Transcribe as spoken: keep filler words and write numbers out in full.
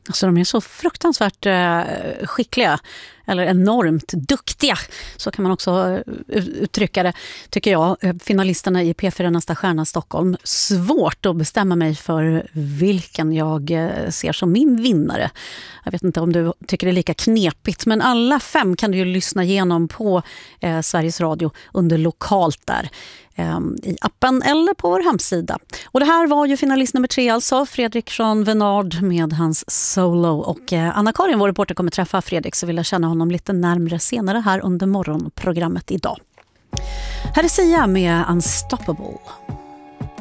Alltså de är så fruktansvärt eh, skickliga, eller enormt duktiga, så kan man också uttrycka det, tycker jag. Finalisterna i P fyra Nästa stjärna Stockholm. Svårt att bestämma mig för vilken jag ser som min vinnare. Jag vet inte om du tycker det är lika knepigt, men alla fem kan du ju lyssna igenom på eh, Sveriges Radio under lokalt där i appen eller på vår hemsida. Och det här var ju finalist nummer tre, alltså Fredrik Jean Venard med hans solo. Och Anna-Karin, vår reporter, kommer träffa Fredrik, så vill jag känna honom lite närmare senare här under morgonprogrammet idag. Här är Sia med Unstoppable.